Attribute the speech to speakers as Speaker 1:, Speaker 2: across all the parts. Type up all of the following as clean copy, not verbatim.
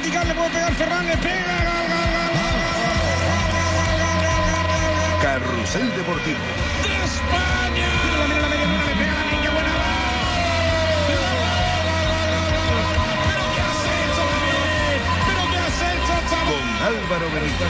Speaker 1: vertical, le puede pegar Ferran, le pega,
Speaker 2: Carrusel Deportivo.
Speaker 1: ¡De España! Mira la media luna, le pega la niña, buena. ¿Pero qué has hecho, chaval?
Speaker 2: Con Álvaro Benítez.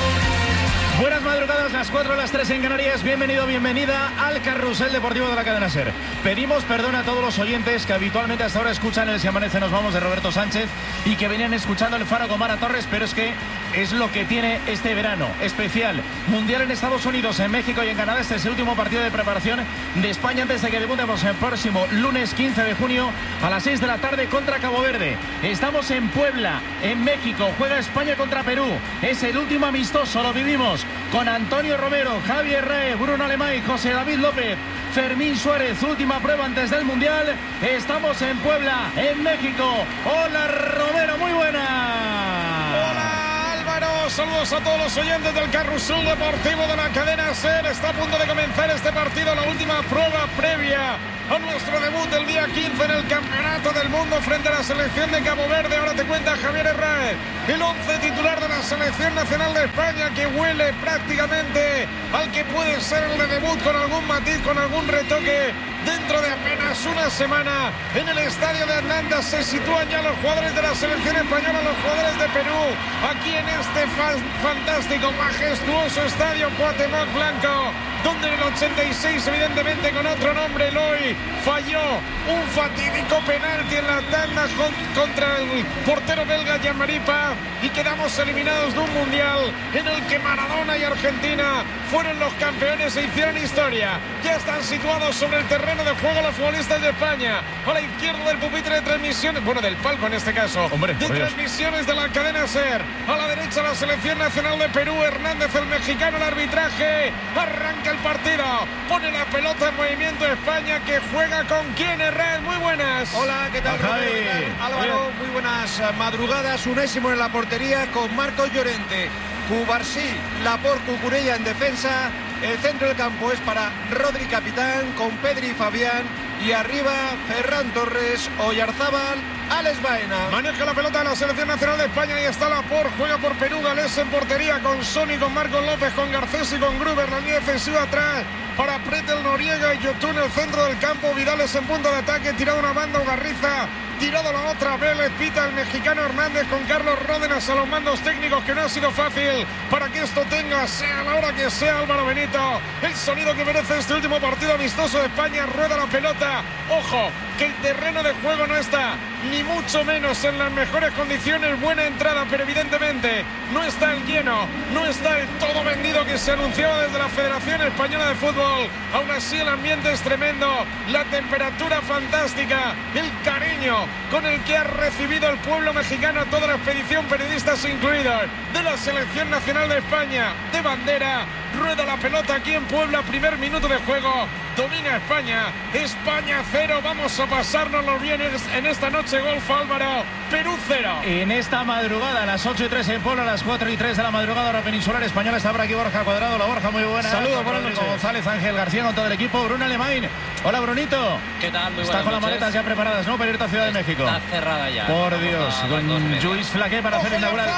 Speaker 3: Buenas madrugadas, las 4 a las 3 en Canarias. Bienvenido, bienvenida al Carrusel Deportivo de la cadena SER. Pedimos perdón a todos los oyentes que habitualmente hasta ahora escuchan el Si Amanece Nos Vamos de Roberto Sánchez y que venían escuchando el Faro con Mara Torres, pero es que es lo que tiene este verano especial. Mundial en Estados Unidos, en México y en Canadá. Este es el último partido de preparación de España antes de que debutemos el próximo lunes 15 de junio a las 6 de la tarde contra Cabo Verde. Estamos en Puebla, en México. Juega España contra Perú. Es el último amistoso, lo vivimos con Antonio Romero, Javier Rae, Bruno Alemay, José David López, Fermín Suárez. Última prueba antes del Mundial. Estamos en Puebla, en México. Hola Romero, muy buena.
Speaker 1: Hola Álvaro, saludos a todos los oyentes del Carrusel Deportivo de la cadena SER. Está a punto de comenzar este partido, la última prueba previa a nuestro debut del día 15 en el Campeonato del Mundo frente a la selección de Cabo Verde. Ahora te cuenta Javier Herrera, el 11 titular de la Selección Nacional de España, que huele prácticamente al que puede ser el de debut, con algún matiz, con algún retoque. Dentro de apenas una semana, en el estadio de Atlanta se sitúan ya los jugadores de la selección española, los jugadores de Perú, aquí en este fantástico, majestuoso estadio Cuauhtémoc Blanco, donde en el 86, evidentemente con otro nombre, Eloy falló un fatídico penalti en la tanda contra el portero belga Gianmaripa, y quedamos eliminados de un mundial en el que Maradona y Argentina fueron los campeones e hicieron historia. Ya están situados sobre el terreno de juego los futbolistas de España, a la izquierda del pupitre de transmisiones, bueno, del palco en este caso,
Speaker 3: hombre,
Speaker 1: de transmisiones de la cadena SER. A la derecha la selección nacional de Perú, Hernández el mexicano, el arbitraje. Arranca el partido, pone la pelota en movimiento España, que juega con quién, Herrera. Muy buenas.
Speaker 4: Hola, ¿qué tal, Javi? Álvaro, muy buenas madrugadas. Unésimo en la portería con Marcos Llorente, Cubarsí, Laporte, Cucurella en defensa. El centro del campo es para Rodri capitán, con Pedri y Fabián, y arriba Ferran Torres, Oyarzábal, Alex Baena.
Speaker 1: Maneja la pelota de la selección nacional de España y está Laporte, juega por Perú, Galés en portería con Sony, con Marcos López, con Garcés y con Gruber. La línea defensiva atrás para Pretel, Noriega y Yotun en el centro del campo. Vidales en punto de ataque, tirado una banda, Ugarriza tirado la otra, Vélez, pita el mexicano Hernández con Carlos Ródenas a los mandos técnicos, que no ha sido fácil para que esto tenga, sea la hora que sea, Álvaro Benito, el sonido que merece este último partido amistoso de España. Rueda la pelota, ojo, que el terreno de juego no está ni mucho menos en las mejores condiciones. Buena entrada, pero evidentemente no está el lleno, no está el todo vendido que se anunciaba desde la Federación Española de Fútbol. Aún así el ambiente es tremendo, la temperatura fantástica, el cariño con el que ha recibido el pueblo mexicano, toda la expedición, periodistas incluidos, de la Selección Nacional de España, de bandera. Rueda la pelota aquí en Puebla, primer minuto de juego, domina España, España 0, vamos a pasárnoslo bien en esta noche. Golf, Álvaro, Perú 0.
Speaker 3: En esta madrugada, a las 8:03 en Puebla, a las 4:03 de la madrugada, hora peninsular española, está por aquí Borja Cuadrado. La Borja, muy buena.
Speaker 4: Saludos, buenas
Speaker 3: noches.
Speaker 4: noches.
Speaker 3: González, Ángel García con todo el equipo. Bruno Alemán. Hola, Brunito.
Speaker 5: ¿Qué tal? Muy
Speaker 3: Está
Speaker 5: buenas
Speaker 3: con las
Speaker 5: noches.
Speaker 3: maletas ya preparadas, ¿no? Para irte a Ciudad de México.
Speaker 5: Está cerrada ya.
Speaker 3: Por
Speaker 5: Vamos
Speaker 3: Dios,
Speaker 5: a las
Speaker 3: con
Speaker 5: 2:30.
Speaker 3: Lluís Flaqué para hacer el inaugural.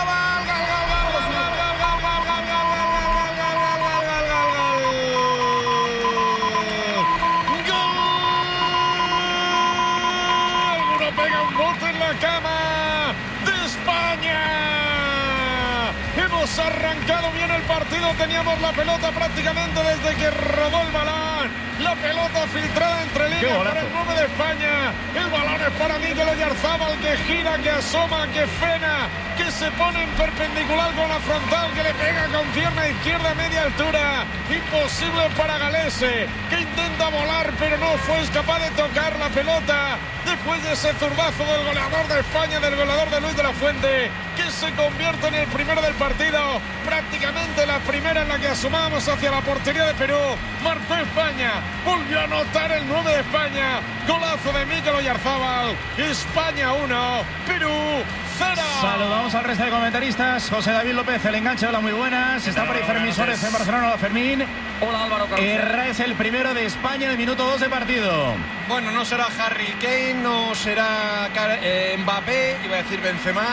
Speaker 1: Pega un bote en la cama de España. Hemos arrancado bien el partido, teníamos la pelota prácticamente desde que rodó el balón. La pelota filtrada entre líneas para el 9 de España. El balón es para Mikel Oyarzábal, que gira, que asoma, que frena, que se pone en perpendicular con la frontal, que le pega con pierna izquierda a media altura. Imposible para Galese, que intenta volar pero no fue capaz de tocar la pelota después de ese zurdazo del goleador de España, del goleador de Luis de la Fuente, que se convierte en el primero del partido, prácticamente la primera en la que asomamos hacia la portería de Perú. Marcó España, volvió a anotar el 9 de España, golazo de Mikel Oyarzábal. España 1, Perú 0.
Speaker 3: Saludamos al resto de comentaristas. José David López, el enganche, hola, muy buenas. Está por ahí Fermín Suárez en Barcelona. Hola, Fermín.
Speaker 5: Hola, Álvaro.
Speaker 3: Herrera es el primero de España en el minuto 2 de partido.
Speaker 4: Bueno, no será Harry Kane, no será Mbappé, iba a decir Benzema,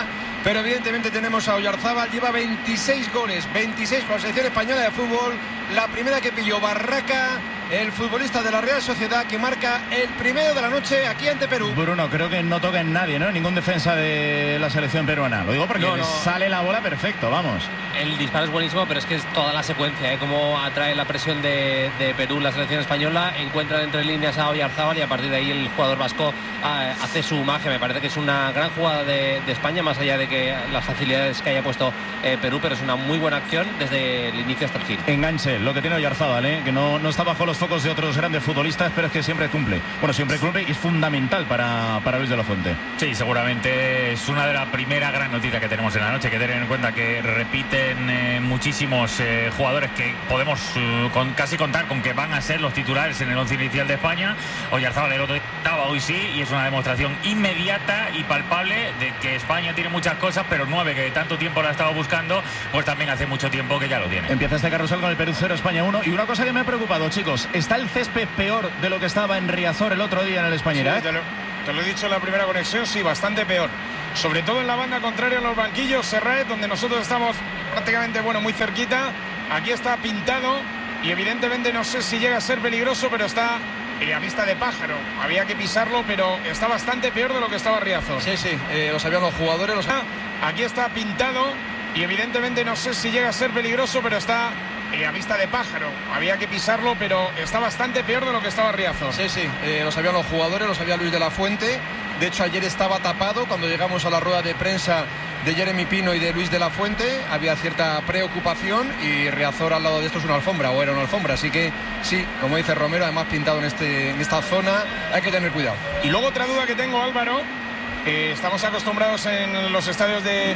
Speaker 4: pero evidentemente tenemos a Oyarzábal, lleva 26 goles, 26 con la selección española de fútbol, la primera que pilló Barraca, el futbolista de la Real Sociedad, que marca el primero de la noche aquí ante Perú.
Speaker 3: Bruno, creo que no toca en nadie, ¿no? Ningún defensa de la selección peruana. Lo digo porque le sale la bola perfecto, vamos.
Speaker 5: El disparo es buenísimo, pero es que es toda la secuencia, ¿eh? Cómo atrae la presión de Perú la selección española, encuentra entre líneas a Oyarzábal y a partir de ahí el jugador vasco hace su magia. Me parece que es una gran jugada de España, más allá de que las facilidades que haya puesto Perú, pero es una muy buena acción desde el inicio hasta el fin.
Speaker 3: Enganche, lo que tiene Oyarzábal, que no está bajo los focos de otros grandes futbolistas, pero es que siempre cumple. Bueno, siempre cumple y es fundamental para Luis de la Fuente.
Speaker 6: Sí, seguramente es una de las primeras gran noticias que tenemos en la noche. Hay que tener en cuenta que repiten muchísimos jugadores que podemos casi contar con que van a ser los titulares en el once inicial de España. Oyarzábal el otro día estaba, hoy sí, y es una demostración inmediata y palpable de que España tiene muchas cosas, pero 9, que tanto tiempo lo ha estado buscando, pues también hace mucho tiempo que ya lo tiene.
Speaker 3: Empieza este carrusel con el Perú 0, España 1. Y una cosa que me ha preocupado, chicos, ¿está el césped peor de lo que estaba en Riazor el otro día en el Españera?
Speaker 1: Sí, te lo he dicho en la primera conexión, sí, bastante peor. Sobre todo en la banda contraria, en los banquillos, Serraet, donde nosotros estamos prácticamente, muy cerquita. Aquí está pintado y evidentemente no sé si llega a ser peligroso, pero está a vista de pájaro. Había que pisarlo, pero está bastante peor de lo que estaba Riazor.
Speaker 4: Sí, lo sabían los jugadores.
Speaker 1: Aquí está pintado y evidentemente no sé si llega a ser peligroso, pero está a vista de pájaro. Había que pisarlo, pero está bastante peor de lo que estaba Riazor.
Speaker 4: Sí, lo sabían los jugadores, lo sabía Luis de la Fuente. De hecho, ayer estaba tapado cuando llegamos a la rueda de prensa de Jeremy Pino y de Luis de la Fuente. Había cierta preocupación y Riazor al lado de esto es una alfombra, o era una alfombra. Así que sí, como dice Romero, además pintado en esta zona, hay que tener cuidado.
Speaker 1: Y luego otra duda que tengo, Álvaro. Estamos acostumbrados en los estadios de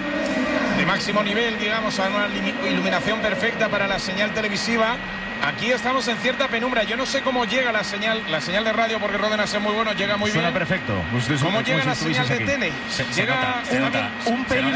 Speaker 1: máximo nivel, digamos, a una iluminación perfecta para la señal televisiva. Aquí estamos en cierta penumbra. Yo no sé cómo llega la señal de radio, porque Ródenas es muy bueno, llega muy bien.
Speaker 3: Suena perfecto.
Speaker 1: ¿Cómo llega la señal de tele?
Speaker 6: Se nota.
Speaker 3: Un pelín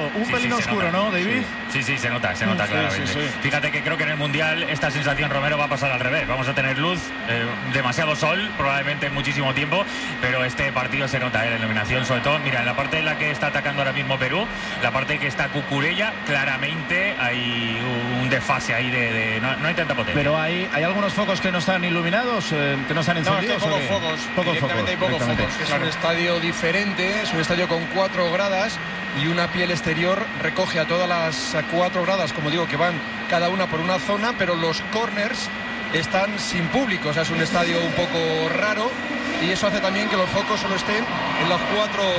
Speaker 3: oscuro, ¿no, David?
Speaker 6: Sí, se nota claramente. Sí. Fíjate que creo que en el Mundial esta sensación, Romero, va a pasar al revés. Vamos a tener luz, demasiado sol, probablemente en muchísimo tiempo, pero este partido se nota, la iluminación, sobre todo, mira, en la parte en la que está atacando ahora mismo Perú, la parte que está Cucurella, claramente hay un desfase ahí no hay tanta potencia.
Speaker 3: Pero hay algunos focos que no están iluminados, que no están encendidos.
Speaker 1: No, hay pocos focos.
Speaker 4: Es un estadio diferente, es un estadio con 4 gradas y una piel exterior recoge a todas las 4 gradas, como digo, que van cada una por una zona, pero los corners están sin público. O sea, es un estadio un poco raro y eso hace también que los focos solo estén en las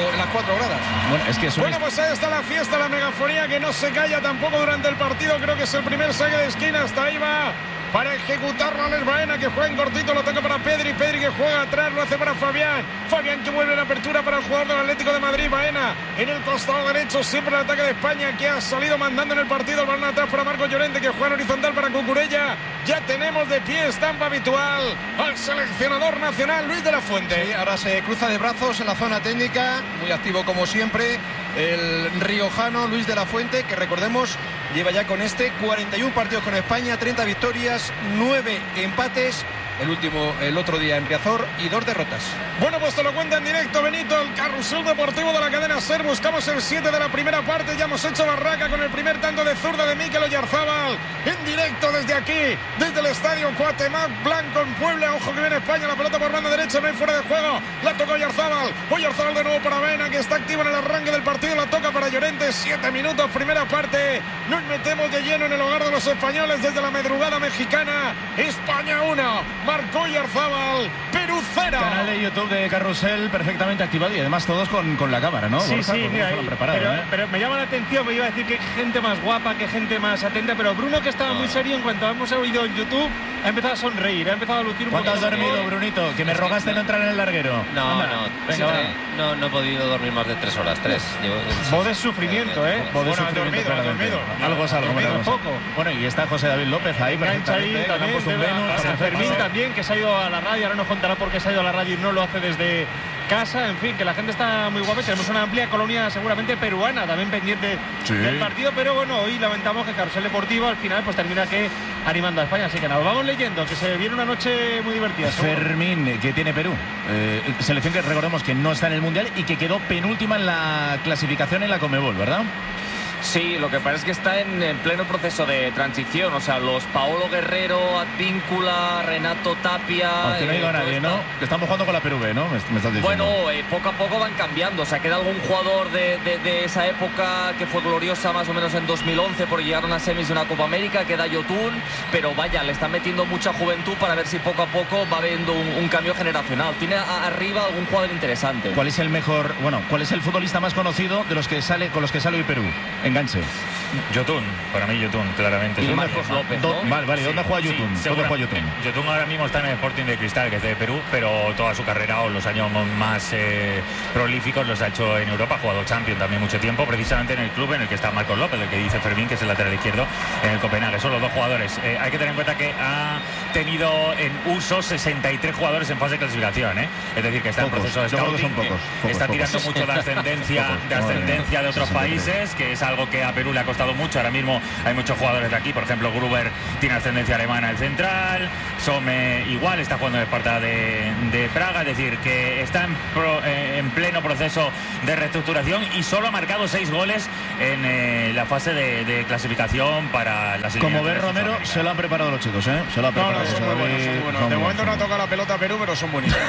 Speaker 4: 4 gradas.
Speaker 1: Bueno, pues ahí está la fiesta, la megafonía que no se calla tampoco durante el partido. Creo que es el primer saque de esquina, hasta ahí va para ejecutarlo Alex Baena, que juega en cortito, lo toca para Pedri que juega atrás, lo hace para Fabián que vuelve en apertura para el jugador del Atlético de Madrid. Baena en el costado derecho, siempre el ataque de España, que ha salido mandando en el partido. El balón atrás para Marcos Llorente, que juega en horizontal para Cucurella. Ya tenemos de pie, estampa habitual, al seleccionador nacional Luis de la Fuente.
Speaker 4: Sí, ahora se cruza de brazos en la zona técnica, muy activo como siempre el riojano Luis de la Fuente, que recordemos lleva ya con 41 partidos con España, 30 victorias, 9 empates, el otro día en Riazor, y 2 derrotas.
Speaker 1: Bueno, pues te lo cuenta en directo Benito, el carrusel deportivo de la cadena SER. Buscamos el 7 de la primera parte, ya hemos hecho barraca con el primer tanto de zurda de Mikel Oyarzábal, en directo desde aquí, desde el estadio Cuauhtémoc Blanco en Puebla. Ojo que viene España, la pelota por banda derecha, no hay fuera de juego, la toca Oyarzábal de nuevo para Baena, que está activo en el arranque del partido, la toca para Llorente. 7 minutos, primera parte, nos metemos de lleno en el hogar de los españoles desde la madrugada mexicana. España 1, marcó Oyarzábal, Perú 0.
Speaker 3: Canal de YouTube de Carrusel perfectamente activado y además todos con la cámara, ¿no?
Speaker 7: Sí,
Speaker 3: Borja,
Speaker 7: mira, pero me llama la atención, me iba a decir que gente más guapa, que gente más atenta, pero Bruno, que estaba muy serio, en cuanto hemos oído en YouTube, ha empezado a sonreír, ha empezado a lucir un poco.
Speaker 3: ¿Cuánto has dormido, Brunito? Que me rogaste no entrar en el larguero.
Speaker 5: No he podido dormir más de 3 horas, 3.
Speaker 7: Voz de sufrimiento, ¿eh?
Speaker 1: Bueno, ha dormido.
Speaker 3: Algo es algo.
Speaker 7: Poco.
Speaker 3: Bueno, y está José David López ahí,
Speaker 7: también, Fermín también, que se ha ido a la radio, ahora nos contará por qué se ha ido a la radio y no lo hace desde casa, en fin, que la gente está muy guapa. Tenemos una amplia colonia seguramente peruana también pendiente del partido, pero bueno, hoy lamentamos que Carrusel Deportivo al final pues termina que animando a España, así que nada, vamos leyendo, que se viene una noche muy divertida.
Speaker 3: Fermín, que tiene Perú, selección que recordemos que no está en el Mundial y que quedó penúltima en la clasificación en la Conmebol, ¿verdad?
Speaker 8: Sí, lo que pasa es que está en pleno proceso de transición. O sea, los Paolo Guerrero, Advíncula, Renato Tapia.
Speaker 3: Aunque no ha ido a nadie, ¿no? Que estamos jugando con la Perú B, ¿no? Me estás diciendo.
Speaker 8: Bueno, poco a poco van cambiando. O sea, queda algún jugador de esa época que fue gloriosa más o menos en 2011 por llegar a unas semis de una Copa América. Queda Yotun. Pero vaya, le están metiendo mucha juventud para ver si poco a poco va habiendo un cambio generacional. Tiene arriba algún jugador interesante.
Speaker 3: ¿Cuál es el mejor, cuál es el futbolista más conocido de los que sale con los que sale hoy Perú? Enganche.
Speaker 6: Yotun, para mí Yotun, claramente.
Speaker 8: Y Marcos López, ¿no?
Speaker 3: Vale, ¿dónde juega Yotun? ¿Dónde juega Yotun?
Speaker 6: Yotun ahora mismo está en el Sporting de Cristal, que es de Perú, pero toda su carrera o los años más prolíficos los ha hecho en Europa. Ha jugado Champions también mucho tiempo, precisamente en el club en el que está Marcos López, el que dice Fermín, que es el lateral izquierdo en el Copenhague. Son los dos jugadores. Hay que tener en cuenta que ha tenido en uso 63 jugadores en fase de clasificación, Es decir, que está en proceso de scouting. Está tirando mucho de ascendencia de otros países, que es algo que a Perú le ha costado mucho. Ahora mismo hay muchos jugadores de aquí, por ejemplo Gruber tiene ascendencia alemana, el central, Some igual, está jugando en Esparta de Praga, es decir, que está en pleno proceso de reestructuración y solo ha marcado 6 goles en la fase de clasificación para las
Speaker 3: Como ves, Romero, se lo han preparado los chicos, Se lo han preparado.
Speaker 1: Son buenos. De momento no toca la pelota Perú, pero son buenísimos.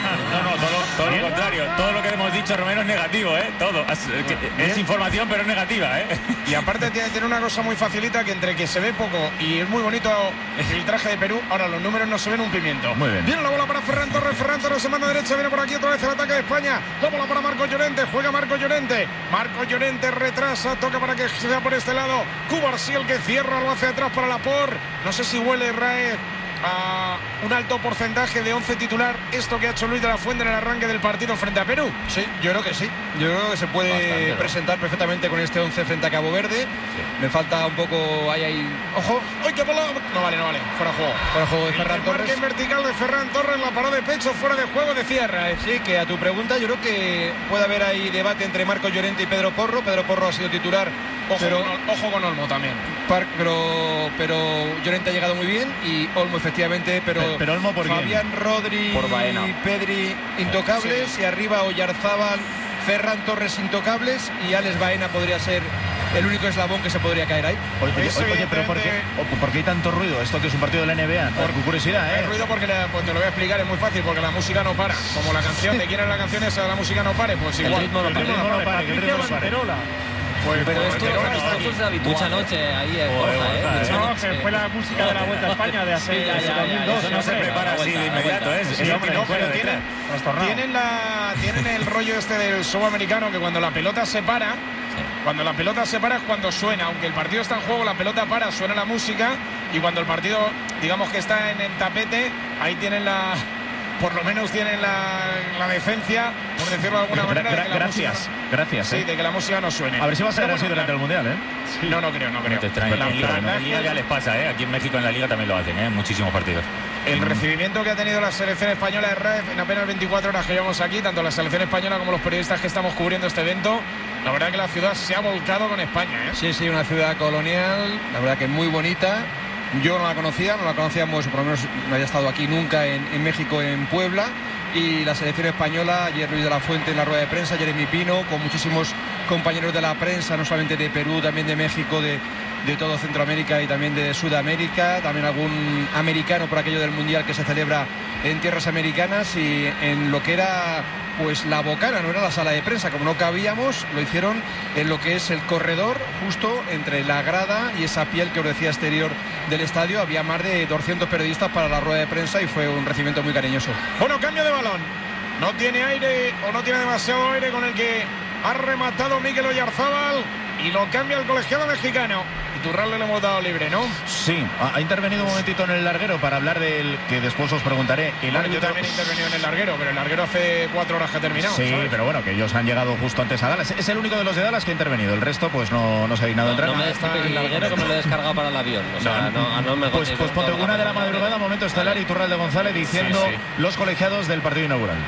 Speaker 6: todo lo contrario, todo lo que hemos dicho, Romero, es negativo, todo es información, pero es negativa,
Speaker 1: Y aparte tiene una cosa muy facilita, que entre que se ve poco y es muy bonito el traje de Perú, ahora los números no se ven un pimiento.
Speaker 3: Muy bien.
Speaker 1: Viene la bola para Ferran Torres se manda derecha, viene por aquí otra vez el ataque de España. La bola para Marcos Llorente, juega Marcos Llorente. Marcos Llorente retrasa, toca para que sea por este lado. Cubarsí el que cierra, lo hace atrás para Laporte. No sé si huele Rae a un alto porcentaje de 11 titular esto que ha hecho Luis de la Fuente en el arranque del partido frente a Perú.
Speaker 4: Sí, yo creo que sí. Yo creo que se puede presentar perfectamente con este 11 frente a Cabo Verde. Sí. Me falta un poco ahí. Ojo.
Speaker 1: ¡Ay, qué bola! No vale. Fuera de juego.
Speaker 4: Fuera de juego de Ferran Torres.
Speaker 1: En vertical de Ferran Torres, la paró de pecho, fuera de juego de Cierra.
Speaker 4: Sí, que a tu pregunta yo creo que puede haber ahí debate entre Marcos Llorente y Pedro Porro. Pedro Porro ha sido titular.
Speaker 1: Ojo con Olmo también.
Speaker 4: Pero Llorente ha llegado muy bien y Olmo efectivamente, pero
Speaker 3: Olmo por
Speaker 4: Fabián, Rodri y Pedri intocables, sí. Y arriba Oyarzábal, Ferran Torres intocables y Alex Baena podría ser el único eslabón que se podría caer ahí.
Speaker 3: Oye, pero ¿por qué hay tanto ruido? Esto que es un partido de la NBA, por curiosidad,
Speaker 1: Hay ruido porque pues te lo voy a explicar, es muy fácil, porque la música no para. Como la canción, ¿de quién es la canción esa? La música no pare, pues igual.
Speaker 3: El ritmo no para.
Speaker 5: Pero esto es habitual. Mucha noche ahí en Borja,
Speaker 7: No, que fue la música de la Vuelta a España de hace 2002.
Speaker 6: Eso no se prepara así de inmediato,
Speaker 1: tienen el rollo este del sudamericano, que cuando la pelota se para, es cuando suena, aunque el partido está en juego, la pelota para, suena la música, y cuando el partido, digamos que está en el tapete, ahí tienen por lo menos tienen la decencia, por decirlo de alguna manera.
Speaker 3: Gracias.
Speaker 1: Sí, de que la música no suene.
Speaker 3: A ver si va a ser así durante el Mundial,
Speaker 1: Sí. No creo.
Speaker 6: En la Liga ya les pasa, Aquí en México en la Liga también lo hacen, en muchísimos partidos.
Speaker 1: El recibimiento que ha tenido la selección española de RAF en apenas 24 horas que llevamos aquí, tanto la selección española como los periodistas que estamos cubriendo este evento, la verdad que la ciudad se ha volcado con España,
Speaker 4: Sí, una ciudad colonial, la verdad que muy bonita. Yo no la conocíamos, por lo menos no había estado aquí nunca en México, en Puebla. Y la selección española, ayer Luis de la Fuente en la rueda de prensa, Jeremy Pino, con muchísimos compañeros de la prensa, no solamente de Perú, también de México, de todo Centroamérica y también de Sudamérica, también algún americano por aquello del Mundial que se celebra en tierras americanas, y en lo que era pues la bocana, no era la sala de prensa, como no cabíamos, lo hicieron en lo que es el corredor, justo entre la grada y esa piel que os decía exterior del estadio. Había más de 200 periodistas para la rueda de prensa y fue un recibimiento muy cariñoso.
Speaker 1: Bueno, cambio de balón. No tiene aire o no tiene demasiado aire con el que ha rematado Mikel Oyarzábal y lo cambia el colegiado mexicano. Iturralde le hemos dado libre, ¿no?
Speaker 3: Sí, ha intervenido un momentito en el larguero para hablar del que después os preguntaré.
Speaker 1: Yo también he intervenido en el larguero, pero el larguero hace 4 horas que ha terminado.
Speaker 3: Sí,
Speaker 1: ¿sabes?
Speaker 3: Pero bueno, que ellos han llegado justo antes a Dallas. Es el único de los de Dallas que ha intervenido. El resto, pues no se ha dignado a entrar.
Speaker 5: No me destape el larguero que me lo he descargado para el avión. O sea, no me
Speaker 3: pues ponte una de la madrugada, momento estelar, Iturralde González diciendo los colegiados del partido inaugural.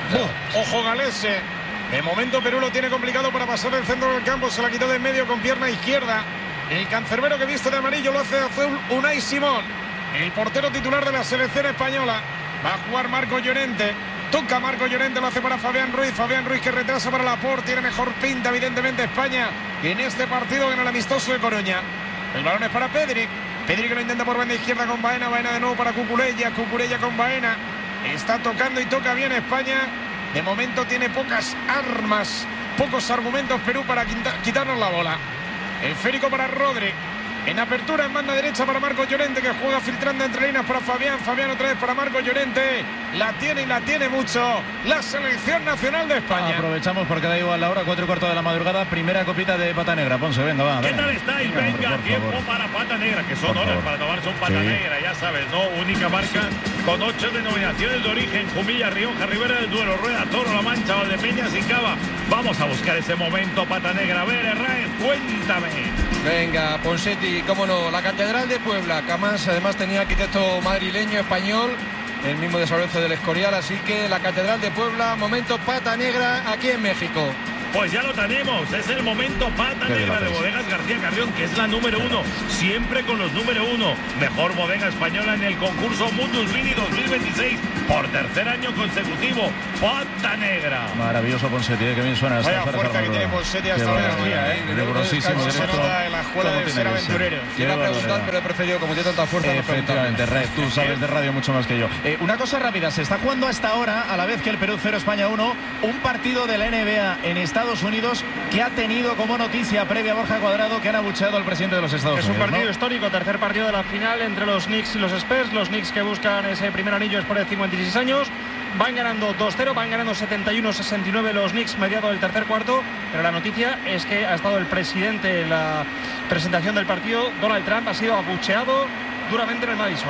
Speaker 1: Ojo Galese. De momento Perú lo tiene complicado para pasar el centro del campo. Se la quitó de en medio con pierna izquierda. El cancerbero que viste de amarillo lo hace de azul Unai Simón. El portero titular de la selección española. Va a jugar Marco Llorente. Toca Marco Llorente, lo hace para Fabián Ruiz. Fabián Ruiz que retrasa para Laporte. Tiene mejor pinta, evidentemente, España en este partido en el amistoso de Coruña. El balón es para Pedri. Pedri que lo intenta por banda izquierda con Baena. Baena de nuevo para Cucurella. Cucurella con Baena. Está tocando y toca bien España. De momento tiene pocas armas, pocos argumentos Perú para quitarnos la bola. Esférico para Rodri. En apertura en banda derecha para Marco Llorente, que juega filtrando entre líneas para Fabián. Fabián otra vez para Marco Llorente. La tiene y la tiene mucho la selección nacional de España.
Speaker 3: Aprovechamos porque da igual la hora, 4:15 de la madrugada. Primera copita de pata negra. Ponce, venga, va.
Speaker 6: ¿Qué tal estáis? Venga, tiempo para pata negra, que son horas para tomarse un pata negra, ya sabes, ¿no? Única marca con 8 denominaciones de origen: Jumilla, Rioja, Ribera del Duero, Rueda, Toro, La Mancha, Valdepeñas y Cava. Vamos a buscar ese momento, pata negra. A ver, Herráez, cuéntame.
Speaker 4: Venga, Ponseti, cómo no, la Catedral de Puebla, que además tenía arquitecto madrileño, español, el mismo de San Lorenzo del Escorial, así que la Catedral de Puebla, momento pata negra aquí en México.
Speaker 6: Pues ya lo tenemos, es el momento pata negra de Bodegas García Carrión, que es la número 1, siempre con los número 1. Mejor bodega española en el concurso Mundus Vini 2026, por tercer año consecutivo, pata negra.
Speaker 3: Maravilloso Ponsetti, que bien suena.
Speaker 1: Vaya fuerza que tiene Ponsetti hasta ahora.
Speaker 3: Rigurosísimo.
Speaker 1: Se nota en la escuela de ser aventureros.
Speaker 4: Quiero preguntar, pero he preferido, como tiene tanta fuerza,
Speaker 3: efectivamente, Red, tú sabes de radio mucho más que yo. Una cosa rápida, se está jugando hasta ahora, a la vez que el Perú 0, España 1, un partido de la NBA en Estados Unidos que ha tenido como noticia previa Borja Cuadrado que han abucheado al presidente de los Estados Unidos.
Speaker 7: Es un partido histórico, tercer partido de la final entre los Knicks y los Spurs. Los Knicks que buscan ese primer anillo después de 56 años. Van ganando 2-0, van ganando 71-69 los Knicks mediado del tercer cuarto. Pero la noticia es que ha estado el presidente en la presentación del partido. Donald Trump ha sido abucheado duramente en el Madison.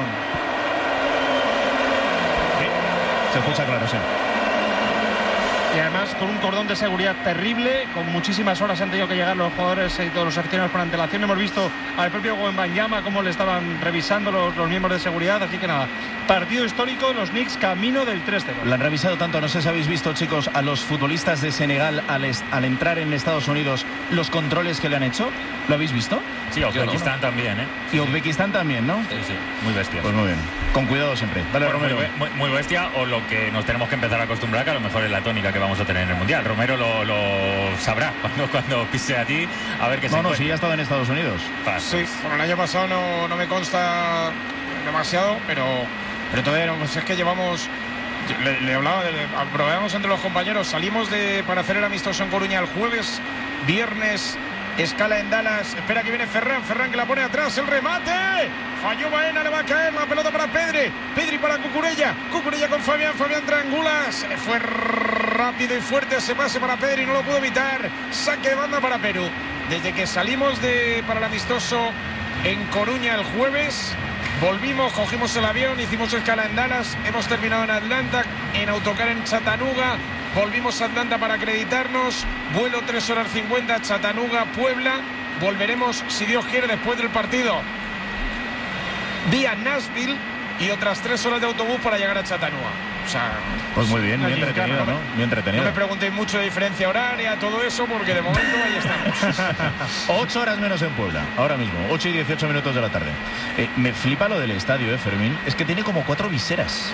Speaker 3: Se escucha claro, sí.
Speaker 7: Y además con un cordón de seguridad terrible, con muchísimas horas han tenido que llegar los jugadores y todos los aficionados con antelación. Hemos visto al propio Wembanyama cómo le estaban revisando los miembros de seguridad, así que nada, partido histórico, los Knicks camino del 3-0.
Speaker 3: Lo han revisado tanto, no sé si habéis visto, chicos, a los futbolistas de Senegal al entrar en Estados Unidos, los controles que le han hecho. ¿Lo habéis visto?
Speaker 6: Sí, Uzbekistán también, ¿eh?
Speaker 3: Y Uzbekistán también, ¿no?
Speaker 6: Sí, muy bestia.
Speaker 3: Pues muy bien, con cuidado siempre. Dale, Romero.
Speaker 6: Muy bestia, o lo que nos tenemos que empezar a acostumbrar, que a lo mejor es la tónica que vamos a tener en el Mundial. Romero lo sabrá cuando pise a ti, a ver qué se encuentra.
Speaker 3: No, sí, ha estado en Estados Unidos.
Speaker 1: Sí, bueno, el año pasado no me consta demasiado, pero todavía no, pues es que llevamos... Le hablaba, probamos entre los compañeros, salimos para hacer el amistoso en Coruña el jueves, viernes... Escala en Dallas, espera que viene Ferran que la pone atrás, el remate, falló Baena, le va a caer la pelota para Pedri para Cucurella con Fabián triangula, se fue rápido y fuerte ese pase para Pedri, no lo pudo evitar, saque de banda para Perú. Desde que salimos para el amistoso en Coruña el jueves, volvimos, cogimos el avión, hicimos escala en Dallas, hemos terminado en Atlanta, en autocar en Chattanooga. Volvimos a Atlanta para acreditarnos, vuelo 3 horas 50, Chattanooga, Puebla. Volveremos, si Dios quiere, después del partido vía Nashville y otras 3 horas de autobús para llegar a Chattanooga. O sea,
Speaker 3: pues muy bien, muy entretenido, ¿no? Muy entretenido.
Speaker 1: No me preguntéis mucho de diferencia horaria, todo eso, porque de momento ahí estamos.
Speaker 3: 8 horas menos en Puebla, ahora mismo, 8 y 18 minutos de la tarde. Me flipa lo del estadio, Fermín, es que tiene como 4 viseras.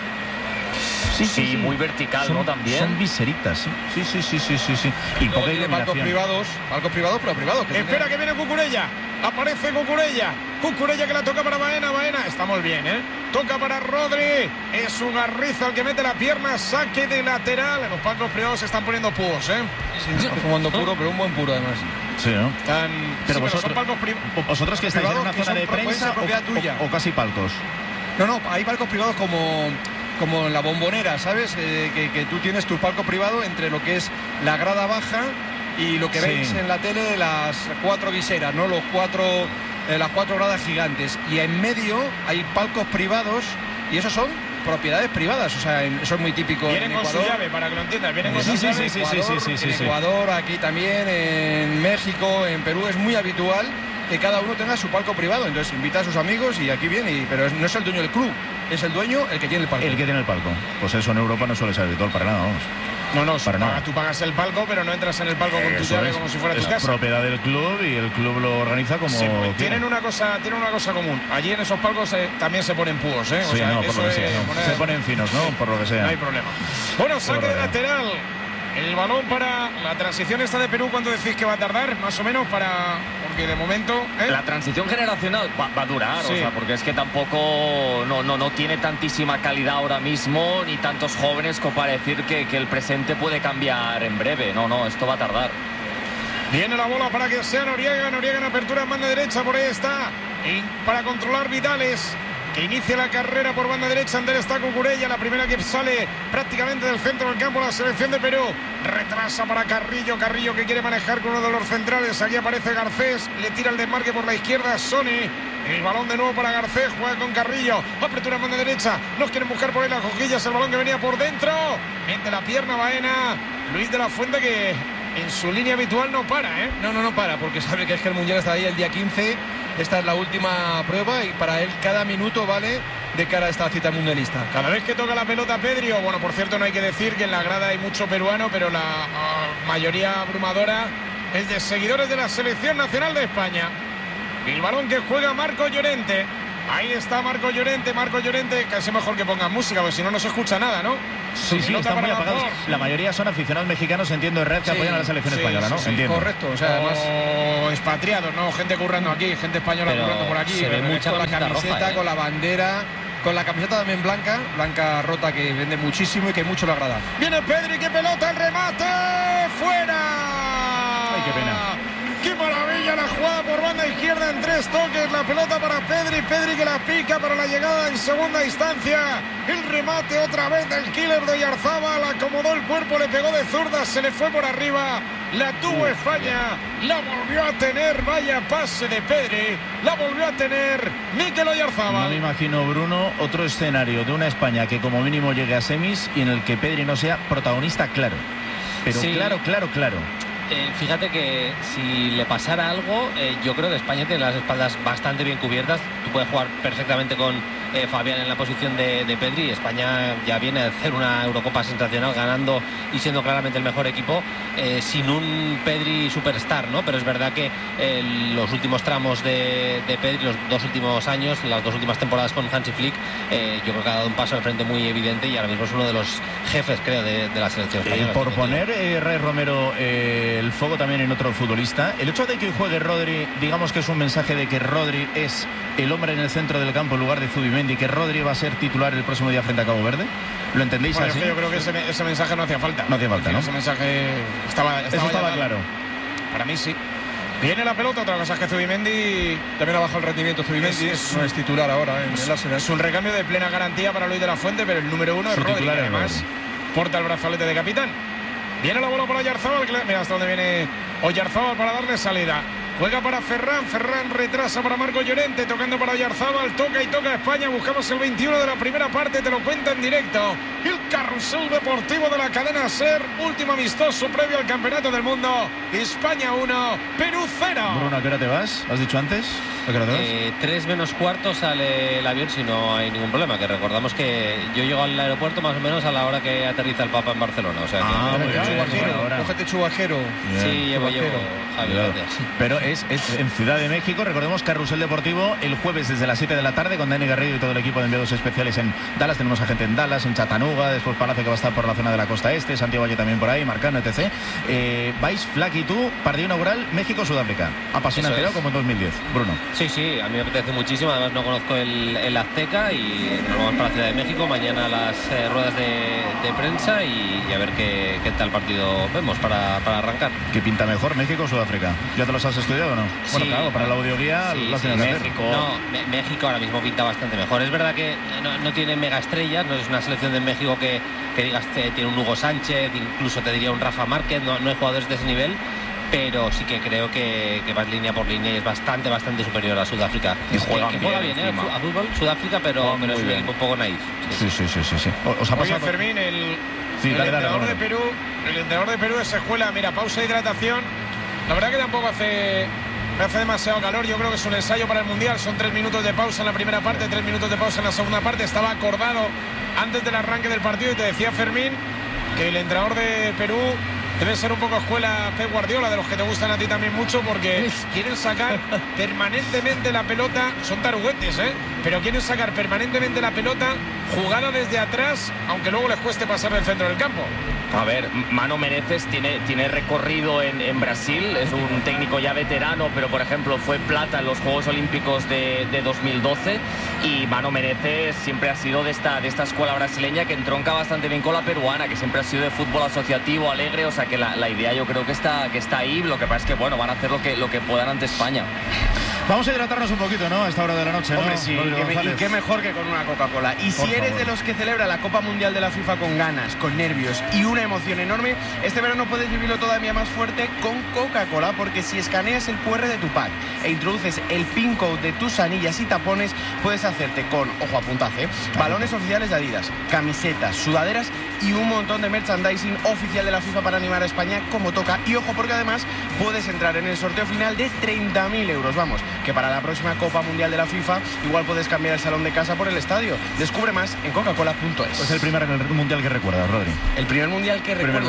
Speaker 8: Sí, muy vertical, ¿no? También.
Speaker 3: Son viseritas, sí. Y poca
Speaker 4: tiene palcos privados, pero privados.
Speaker 1: Espera que viene Cucurella. Aparece Cucurella que la toca para Baena. Estamos bien, ¿eh? Toca para Rodri. Es Ugarriza el que mete la pierna. Saque de lateral. Los palcos privados se están poniendo púos, ¿eh?
Speaker 4: Sí, están fumando puro, pero un buen puro además.
Speaker 3: Sí, ¿no?
Speaker 1: Pero
Speaker 3: vosotros que estáis en una zona de prensa o casi palcos.
Speaker 4: No, hay palcos privados como en la Bombonera, ¿sabes? Que tú tienes tu palco privado entre lo que es la grada baja y lo que veis en la tele, las 4 viseras, ¿no? Las 4 gradas gigantes. Y en medio hay palcos privados y esos son propiedades privadas, o sea, eso es muy típico.
Speaker 1: Vienen
Speaker 4: en
Speaker 1: con
Speaker 4: Ecuador.
Speaker 1: Su llave, para que lo entiendas. Vienen con su llave.
Speaker 4: En Ecuador, aquí también, en México, en Perú, es muy habitual
Speaker 9: que cada uno tenga su palco privado. Entonces invita a sus amigos y aquí viene, pero no es el dueño del club, es el dueño el que tiene el palco.
Speaker 3: El que tiene el palco. Pues eso en Europa no suele ser habitual para nada, vamos.
Speaker 1: No, tú pagas el palco, pero no entras en el palco con tu llave como si fuera tu casa.
Speaker 3: Es propiedad del club y el club lo organiza como
Speaker 1: sí, tienen una cosa común. Allí en esos palcos también se ponen púos, ¿eh?
Speaker 3: Sí, por lo que sea. Se ponen finos, ¿no? Por lo que sea.
Speaker 1: No hay problema. Bueno, saque de lateral. El balón para la transición esta de Perú, ¿cuánto decís que va a tardar? Más o menos porque de momento...
Speaker 8: La transición generacional va a durar,
Speaker 1: sí.
Speaker 8: O sea, porque es que tampoco no tiene tantísima calidad ahora mismo, ni tantos jóvenes como para decir que el presente puede cambiar en breve. No, esto va a tardar.
Speaker 1: Viene la bola para que sea Noriega en apertura en banda derecha, por ahí está. Y para controlar Vidales, que inicia la carrera por banda derecha. Ander está Cucurella, la primera que sale prácticamente del centro del campo la selección de Perú. Retrasa para Carrillo que quiere manejar con uno de los centrales. Aquí aparece Garcés, le tira el desmarque por la izquierda Sony. El balón de nuevo para Garcés, juega con Carrillo, apertura en banda derecha, nos quieren buscar por ahí las cojillas, el balón que venía por dentro, mete la pierna Baena, Luis de la Fuente, que en su línea habitual no para, ¿eh?
Speaker 9: No para, porque sabe que es que el Mundial está ahí el día 15, esta es la última prueba y para él cada minuto vale de cara a esta cita mundialista.
Speaker 1: Cada vez que toca la pelota Pedri, bueno, por cierto no hay que decir que en la grada hay mucho peruano, pero la mayoría abrumadora es de seguidores de la Selección Nacional de España. El balón que juega Marco Llorente. Ahí está Marco Llorente, casi mejor que pongan música, porque si no se escucha nada, ¿no?
Speaker 3: Sí, están muy apagados. La mayoría son aficionados mexicanos, entiendo, en red que apoyan a la selección española, ¿no?
Speaker 1: Entiendo. Correcto, o sea, además expatriados, ¿no? Gente currando aquí, gente española currando por aquí.
Speaker 9: Se ve mucha con la camiseta, roja, con la bandera, con la camiseta también blanca rota, que vende muchísimo y que mucho le agrada.
Speaker 1: Viene Pedri, qué pelota, el remate, fuera.
Speaker 3: Ay, qué pena.
Speaker 1: ¡Qué maravilla la jugada por banda izquierda en 3 toques! La pelota para Pedri que la pica para la llegada en segunda instancia. El remate otra vez del killer de Oyarzábal. Acomodó el cuerpo, le pegó de zurda, se le fue por arriba. La tuvo España, la volvió a tener. Vaya pase de Pedri, la volvió a tener Mikel Oyarzábal.
Speaker 3: No me imagino, Bruno, otro escenario de una España que como mínimo llegue a semis y en el que Pedri no sea protagonista, claro. Pero sí. Claro.
Speaker 5: Fíjate que si le pasara algo, yo creo que España tiene las espaldas bastante bien cubiertas. Tú puedes jugar perfectamente con Fabián en la posición de Pedri. España ya viene a hacer una Eurocopa sensacional, ganando y siendo claramente el mejor equipo, sin un Pedri superstar, ¿no? Pero es verdad que los últimos tramos de Pedri, los 2 últimos años, las 2 últimas temporadas con Hansi Flick, yo creo que ha dado un paso al frente muy evidente y ahora mismo es uno de los jefes, creo, de la selección española.
Speaker 3: Por poner, Ray Romero, el foco también en otro futbolista, el hecho de que juegue Rodri, digamos que es un mensaje de que Rodri es el hombre en el centro del campo en lugar de Zubimendi, que Rodri va a ser titular el próximo día frente a Cabo Verde. ¿Lo entendéis así?
Speaker 1: Yo creo que ese mensaje no hacía falta.
Speaker 3: No hacía falta, ¿no?
Speaker 1: Ese mensaje estaba
Speaker 3: claro.
Speaker 1: Para mí sí. Viene la pelota, otra cosa es que Zubimendi
Speaker 9: también ha bajado el rendimiento. Zubimendi no es titular ahora en el Arsenal.
Speaker 1: Es un recambio de plena garantía para Luis de la Fuente, pero el número 1 es Rodri, además porta el brazalete de capitán. Viene la bola para Oyarzábal, mira hasta dónde viene Oyarzábal para darle salida. Juega para Ferran retrasa para Marco Llorente, tocando para Oyarzábal, toca a España, buscamos el 21 de la primera parte, te lo cuenta en directo. El carrusel deportivo de la cadena SER, último amistoso previo al Campeonato del Mundo. España 1, Perú 0.
Speaker 3: Bruno, ¿a qué hora te vas? ¿Has dicho antes? ¿A qué hora te vas?
Speaker 5: 3 menos cuarto sale el avión si no hay ningún problema, que recordamos que yo llego al aeropuerto más o menos a la hora que aterriza el Papa en Barcelona, o sea que...
Speaker 9: Cógete chubajero.
Speaker 5: Sí, llevo Javi, gracias.
Speaker 3: Pero es en Ciudad de México, recordemos, carrusel deportivo el jueves desde las 7 de la tarde con Dani Garrido y todo el equipo de enviados especiales en Dallas. Tenemos a gente en Dallas, en Chattanooga, después Palacio que va a estar por la zona de la costa este, Santiago Valle también por ahí, Marcano, etc. Vais, Flack y tú, partido inaugural México-Sudáfrica. Apasionante, como en 2010. Bruno.
Speaker 5: Sí, a mí me apetece muchísimo, además no conozco el Azteca y nos vamos para la Ciudad de México, mañana las ruedas de prensa y a ver qué tal partido vemos para arrancar.
Speaker 3: ¿Qué pinta mejor, México o Sudáfrica? ¿Ya te los has estudiado o no?
Speaker 5: Sí,
Speaker 3: bueno, claro, para la audioguía
Speaker 5: sí,
Speaker 3: México.
Speaker 5: México ahora mismo pinta bastante mejor. Es verdad que no tiene mega estrellas, no es una selección de México que digas tiene un Hugo Sánchez, incluso te diría un Rafa Márquez, no hay jugadores de ese nivel, pero sí que creo que va línea por línea y es bastante superior a Sudáfrica.
Speaker 8: Y juega
Speaker 5: bien a fútbol Sudáfrica, pero es un equipo un poco naif.
Speaker 3: Sí. ¿Os ha pasado?
Speaker 1: Oye, Fermín, el entrenador de Perú, el entrenador de Perú es Sejuela. Mira, pausa de hidratación. La verdad que tampoco hace Me hace demasiado calor, yo creo que es un ensayo para el Mundial. Son 3 minutos de pausa en la primera parte, 3 minutos de pausa en la segunda parte. Estaba acordado antes del arranque del partido y te decía Fermín que el entrenador de Perú debe ser un poco escuela Pep Guardiola, de los que te gustan a ti también mucho, porque quieren sacar permanentemente la pelota. Son taruguetes, pero quieren sacar permanentemente la pelota jugada desde atrás, aunque luego les cueste pasar del centro del campo.
Speaker 8: A ver, Mano Menezes tiene recorrido en Brasil, es un técnico ya veterano, pero por ejemplo fue plata en los Juegos Olímpicos de 2012, y Mano Menezes siempre ha sido de esta escuela brasileña que entronca bastante bien con la peruana, que siempre ha sido de fútbol asociativo, alegre, o sea que la idea yo creo que está ahí. Lo que pasa es que bueno, van a hacer lo que puedan ante España.
Speaker 3: Vamos a hidratarnos un poquito, ¿no? A esta hora de la noche, ¿no?
Speaker 10: Hombre, sí, y qué mejor que con una Coca-Cola. Y si eres de los que celebra la Copa Mundial de la FIFA con ganas, con nervios y una emoción enorme, este verano puedes vivirlo todavía más fuerte con Coca-Cola, porque si escaneas el QR de tu pack e introduces el PIN code de tus anillas y tapones, puedes hacerte con, ojo, apuntaje, balones oficiales de Adidas, camisetas, sudaderas y un montón de merchandising oficial de la FIFA para animar a España como toca. Y ojo, porque además puedes entrar en el sorteo final de 30.000 euros. Vamos, que para la próxima Copa Mundial de la FIFA igual puedes cambiar el salón de casa por el estadio. Descubre más en coca-cola.es.
Speaker 3: Es el primer mundial que recuerdas, Rodri.
Speaker 10: El primer mundial que recuerdo,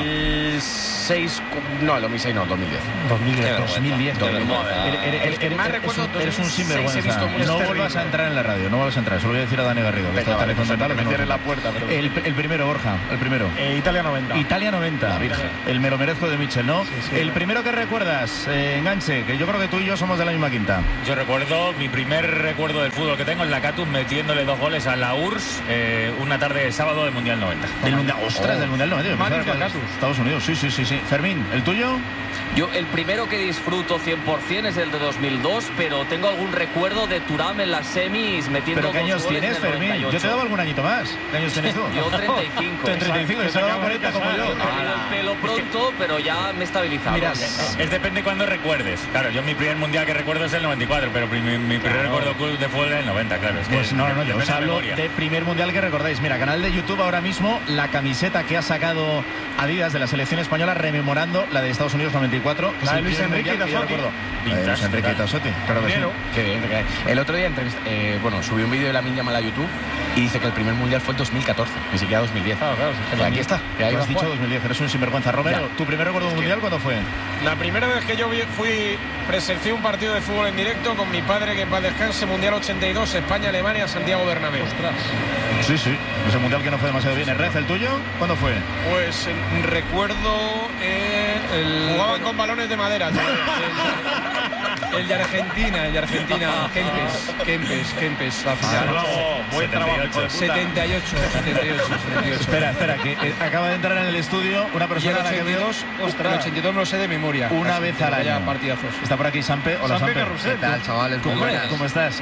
Speaker 10: 2006, no, el 2006 no, 2010.
Speaker 3: 2010.
Speaker 10: El más recuerdo,
Speaker 3: eres un sinvergüenza. No vuelvas a entrar en la radio, no vuelvas a entrar. Solo voy a decir a Dani Garrido.
Speaker 10: Me cierres la puerta. Pero...
Speaker 3: El primero, Borja, el primero.
Speaker 7: Italia 90.
Speaker 3: Italia 90.
Speaker 10: La Virgen.
Speaker 3: El me lo merezco de Michel, ¿no? Sí, el primero que recuerdas, Enganche, que yo creo que tú y yo somos de la misma quinta.
Speaker 6: Yo recuerdo, mi primer recuerdo del fútbol que tengo es la Catus metiéndole 2 goles a la URSS una tarde de sábado del Mundial 90.
Speaker 3: Del Mundial, ostras, del Mundial 90. Estados Unidos, sí. Fermín, ¿el tuyo?
Speaker 8: Yo el primero que disfruto 100% es el de 2002, pero tengo algún recuerdo de Thuram en las semis metiendo 2 goles.
Speaker 3: ¿Pero qué años tienes, Fermín? 98. Yo te daba algún añito más. ¿Qué años tienes tú?
Speaker 8: Yo 35.
Speaker 3: 35, yo te daba 40 como yo.
Speaker 8: He perdido el pelo pronto, pero ya me he estabilizado.
Speaker 6: Mira, es depende cuando recuerdes. Claro, yo mi primer mundial que recuerdo es el 94, pero mi primer recuerdo de fútbol es el 90, claro. Es que
Speaker 3: pues no, yo os hablo de primer mundial que recordáis. Mira, canal de YouTube ahora mismo, la camiseta que ha sacado Adidas de la selección española rememorando la de Estados Unidos 94.
Speaker 7: La de Luis Enrique y Tassotti.
Speaker 3: Luis Enrique y Tassotti.
Speaker 10: Qué bien. El otro día subí un vídeo de Lamine Yamal a YouTube y dice que el primer mundial fue en 2014, ni siquiera 2010.
Speaker 7: Claro,
Speaker 10: y aquí está.
Speaker 3: Tú has dicho 2010, eres un sinvergüenza. Romero, ¿tu primer recuerdo mundial cuándo fue?
Speaker 1: La primera vez que yo presencié un partido de fútbol en directo con mi padre, que en paz descanse, Mundial 82, España-Alemania, Santiago Bernabéu.
Speaker 3: Ostras. Sí, ese mundial que no fue demasiado bien. ¿El tuyo? ¿Cuándo fue?
Speaker 9: Pues recuerdo
Speaker 1: jugaban con balones de madera.
Speaker 9: El de Argentina, Kempes, la final.
Speaker 6: Buen trabajo.
Speaker 9: 78.
Speaker 3: Espera, que acaba de entrar en el estudio una persona
Speaker 9: a la que veo. El 82 no lo sé de memoria.
Speaker 3: Una vez al año.
Speaker 9: Partidazos.
Speaker 3: Está por aquí Sampe. Hola, Sampe.
Speaker 10: ¿Qué tal, chavales?
Speaker 3: ¿Cómo estás?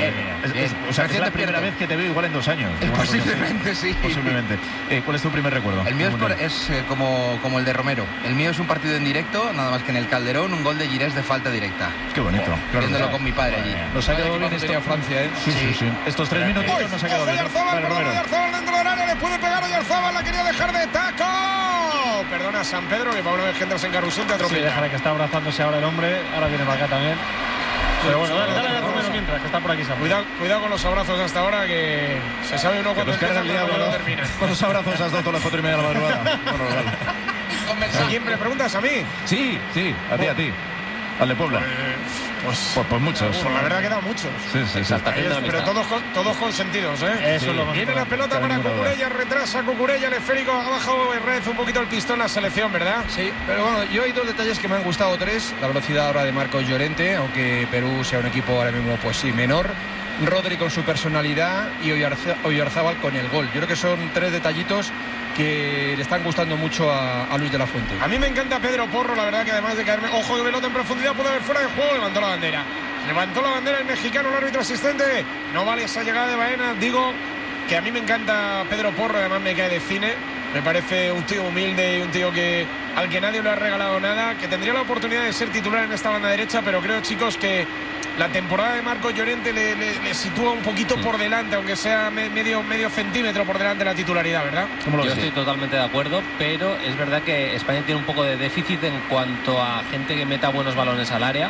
Speaker 3: O sea, es la primera vez que te veo igual en 2 años.
Speaker 10: Posiblemente, sí.
Speaker 3: Posiblemente. ¿Cuál es tu primer recuerdo?
Speaker 10: El mío es como el de Romero. El mío es un partido en directo, nada más que en el Calderón, un gol de Girés de falta directa.
Speaker 3: Qué bonito.
Speaker 10: Viéndolo con mi padre allí.
Speaker 3: Nos ha quedado bien esto.
Speaker 9: Francia, ¿eh?
Speaker 3: Sí. Estos 3 minutitos nos ha quedado bien.
Speaker 1: Oyarzabal dentro del área, le puede pegar Oyarzabal, la quería dejar de taco. Perdona, San Pedro, que para una vez que entras en carrusel te atropella.
Speaker 7: Sí, déjale que está abrazándose ahora el hombre, ahora viene para acá también. Pero bueno, dale a Romero mientras, que está por aquí.
Speaker 1: Cuidado con los abrazos hasta ahora, que se sabe uno cuando empieza y cuando termina.
Speaker 3: ¿Cuántos abrazos has dado todas las 4:30 de la madrugada? Bueno, vale.
Speaker 1: ¿A quién me preguntas? ¿A mí?
Speaker 3: Sí, a ti. Al de Puebla. Pues muchos.
Speaker 1: Pues la verdad que he dado muchos.
Speaker 3: Sí.
Speaker 1: Pero todos consentidos, ¿eh?
Speaker 7: Eso es lo más
Speaker 1: Viene la pelota para Cucurella, retrasa Cucurella, el esférico, ha bajado en red un poquito el pistón la selección, ¿verdad?
Speaker 9: Sí, pero bueno, yo hay 2 detalles que me han gustado, 3. La velocidad ahora de Marcos Llorente, aunque Perú sea un equipo ahora mismo, pues sí, menor. Rodri con su personalidad y Oyarzábal con el gol. Yo creo que son 3 detallitos que le están gustando mucho a Luis de la Fuente.
Speaker 1: A mí me encanta Pedro Porro, la verdad que además de caerme, ojo de pelota en profundidad, puede haber fuera de juego, levantó la bandera el mexicano, el árbitro asistente, no vale esa llegada de Baena. Digo que a mí me encanta Pedro Porro, además me cae de cine, me parece un tío humilde y un tío al que nadie le ha regalado nada, que tendría la oportunidad de ser titular en esta banda derecha, pero creo, chicos, que la temporada de Marcos Llorente le sitúa un poquito por delante, aunque sea medio centímetro por delante de la titularidad, ¿verdad?
Speaker 5: Yo estoy totalmente de acuerdo, pero es verdad que España tiene un poco de déficit en cuanto a gente que meta buenos balones al área.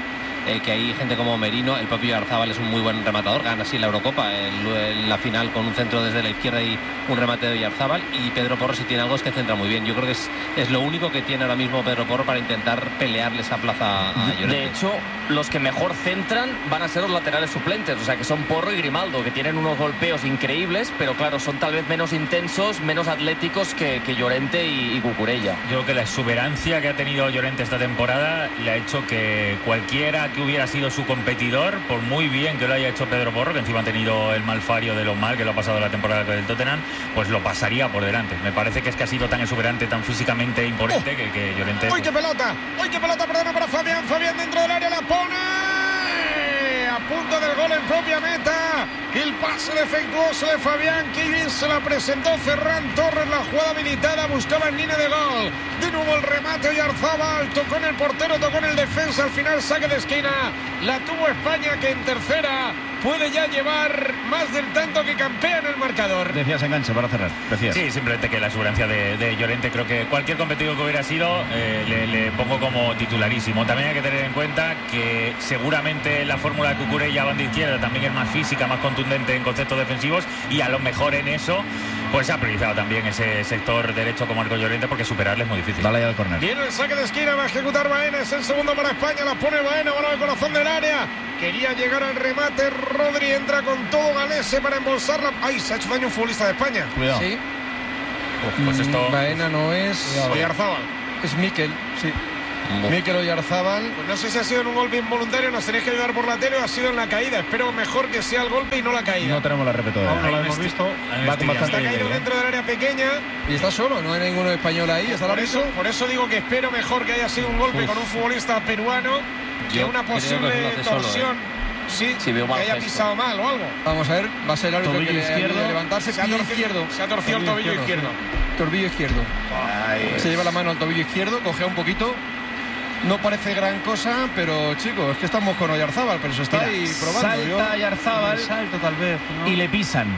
Speaker 5: que hay gente como Merino, el propio Oyarzábal es un muy buen rematador, gana así la Eurocopa en la final con un centro desde la izquierda y un remate de Oyarzábal, y Pedro Porro, si tiene algo, es que centra muy bien. Yo creo que es lo único que tiene ahora mismo Pedro Porro para intentar pelearle esa plaza a Llorente.
Speaker 8: De hecho, los que mejor centran van a ser los laterales suplentes, o sea que son Porro y Grimaldo, que tienen unos golpeos increíbles, pero claro, son tal vez menos intensos, menos atléticos que Llorente y Cucurella.
Speaker 6: Yo creo que la exuberancia que ha tenido Llorente esta temporada le ha hecho que cualquiera que hubiera sido su competidor, por muy bien que lo haya hecho Pedro Porro, que encima ha tenido el malfario de lo mal que lo ha pasado la temporada con el Tottenham, pues lo pasaría por delante. Me parece que es que ha sido tan exuberante, tan físicamente imponente que Llorente...
Speaker 1: ¡Uy, qué pelota! ¡Uy, qué pelota! Perdona para Fabián. Fabián dentro del área la pone. A punto del gol en propia meta. El pase defectuoso de Fabián. Qué bien se la presentó Ferran Torres. La jugada habilitada. Buscaba en línea de gol. De nuevo el remate. Oyarzábal tocó en el portero, tocó en el defensa. Al final saque de esquina. La tuvo España, que en tercera puede ya llevar más del tanto que campea en el marcador.
Speaker 3: Decías enganche para cerrar. Decías.
Speaker 6: Sí, simplemente que la exuberancia de Llorente, creo que cualquier competidor que hubiera sido le pongo como titularísimo. También hay que tener en cuenta que seguramente la fórmula de Cucurella, banda izquierda, también es más física, más contundente en conceptos defensivos, y a lo mejor en eso pues ha priorizado también ese sector derecho con Marco Llorente, porque superarle es muy difícil.
Speaker 3: Dale ya al córner.
Speaker 1: Viene el saque de esquina, va a ejecutar Baena, es el segundo para España, la pone Baena, bola de corazón del área. Quería llegar al remate, Rodri entra con todo Galese para embolsarla. ¡Ay! Se ha hecho daño un futbolista de España.
Speaker 3: Cuidado.
Speaker 9: Sí.
Speaker 6: Pues esto...
Speaker 9: Baena no es...
Speaker 1: Oyarzábal.
Speaker 9: Es Mikel, sí. Mikel Oyarzábal.
Speaker 1: Pues no sé si ha sido en un golpe involuntario, nos tenéis que ayudar por la tele, o ha sido en la caída. Espero mejor que sea el golpe y no la caída.
Speaker 3: No tenemos la repeto de
Speaker 7: Aún no lo hemos visto.
Speaker 3: Va con bastante
Speaker 1: Está caído
Speaker 3: nivel,
Speaker 1: dentro del área pequeña.
Speaker 9: Y está solo, no hay ninguno español ahí. Está
Speaker 1: Por eso digo que espero mejor que haya sido un golpe con un futbolista peruano que una posible torsión. Sí,
Speaker 8: veo mal
Speaker 1: que haya
Speaker 8: gesto.
Speaker 1: pisado mal o algo.
Speaker 9: Vamos a ver, va a ser el árbitro
Speaker 3: Tobillo
Speaker 9: que le
Speaker 3: izquierdo.
Speaker 9: ayude a levantarse.
Speaker 1: Se ha torcido el tobillo izquierdo.
Speaker 9: Tobillo izquierdo. Se lleva la mano al tobillo izquierdo, cojea un poquito. No parece gran cosa, pero chicos, es que estamos con Oyarzábal, pero se está
Speaker 3: Mira,
Speaker 9: ahí probando.
Speaker 3: salta Oyarzábal
Speaker 7: Salto tal vez, ¿no?
Speaker 3: y le pisan.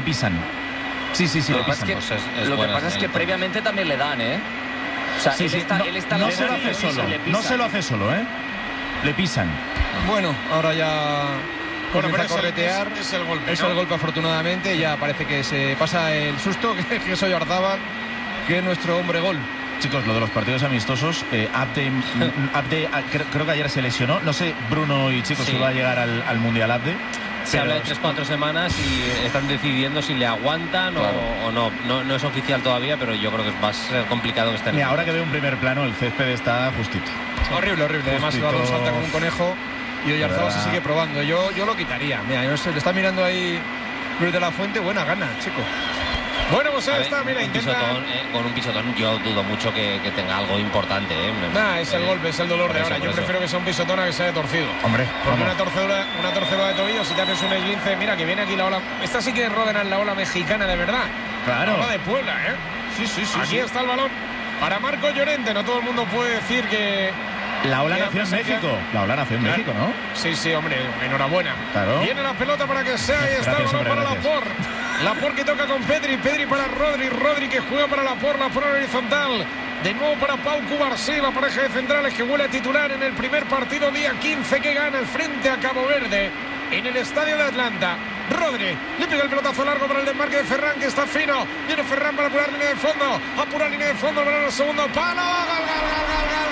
Speaker 3: Sí,
Speaker 8: Lo
Speaker 3: le
Speaker 8: que pasa
Speaker 3: pisan.
Speaker 8: lo que pasa es que previamente también le dan, ¿eh? O sea,
Speaker 3: Sí,
Speaker 8: él está
Speaker 3: no se lo hace solo. No se lo hace solo, ¿eh? Le pisan.
Speaker 9: Bueno, ahora ya comienza a corretear.
Speaker 1: Es el golpe.
Speaker 9: Es
Speaker 1: ¿no?
Speaker 9: el golpe, afortunadamente. Ya parece que se pasa el susto, que es Oyarzábal, que es nuestro hombre gol.
Speaker 3: Chicos, lo de los partidos amistosos, Abde creo que ayer se lesionó. No sé, Bruno y chicos,
Speaker 5: Sí.
Speaker 3: si va a llegar al Mundial Abde.
Speaker 5: Se habla de 3-4 semanas y están decidiendo si le aguantan
Speaker 8: Claro.
Speaker 5: o no. No es oficial todavía, pero yo creo que va a ser complicado que estén.
Speaker 3: Mira, ahora que veo un primer plano, el césped está justito.
Speaker 9: Horrible. Además, el
Speaker 3: Justito.
Speaker 9: balón salta como un conejo y Oyarzábal se sigue probando. Yo lo quitaría. Mira, yo sé, le está mirando ahí Luis de la Fuente. Buena gana, chico.
Speaker 1: Bueno, pues
Speaker 5: A
Speaker 1: ahí
Speaker 5: ver,
Speaker 1: está, mira,
Speaker 5: un
Speaker 1: intenta.
Speaker 5: pisotón, con un pisotón yo dudo mucho que tenga algo importante.
Speaker 1: Es el golpe, es el dolor de ahora. Yo prefiero que sea un pisotón a que sea torcido.
Speaker 3: Hombre,
Speaker 1: Porque
Speaker 3: vamos.
Speaker 1: una torcedura de tobillo, si te haces un esguince, mira que viene aquí la ola. Esta sí que es Rodenal, la ola mexicana de verdad.
Speaker 3: Claro.
Speaker 1: La ola de Puebla, ¿eh?
Speaker 3: Sí.
Speaker 1: Aquí está el balón para Marco Llorente. No todo el mundo puede decir que.
Speaker 3: La ola
Speaker 1: que
Speaker 3: nació en
Speaker 1: presencia-
Speaker 3: México. La ola nació en
Speaker 1: Claro.
Speaker 3: México, ¿no?
Speaker 1: Sí, hombre, enhorabuena.
Speaker 3: Claro.
Speaker 1: Viene la pelota para que sea. Y está el
Speaker 3: Gracias,
Speaker 1: balón
Speaker 3: hombre,
Speaker 1: para
Speaker 3: gracias.
Speaker 1: Laporte. Laporte que toca con Pedri. Pedri para Rodri. Rodri que juega para Laporte horizontal. De nuevo para Pau Cubarsí, la pareja de centrales que huele a titular en el primer partido día 15 que gana el frente a Cabo Verde en el estadio de Atlanta. Rodri le pega el pelotazo largo para el desmarque de Ferran, que está fino. Viene Ferran para apurar línea de fondo. Apura línea de fondo, el balón al segundo palo. Gol, gol, gol, gol, gol.